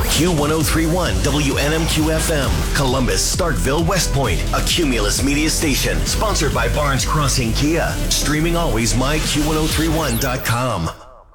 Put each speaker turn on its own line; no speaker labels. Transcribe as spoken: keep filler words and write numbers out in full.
Q ten thirty-one W N M Q F M, Columbus, Starkville, West Point, a Cumulus media station, sponsored by Barnes Crossing Kia. Streaming always, my Q ten thirty-one dot com.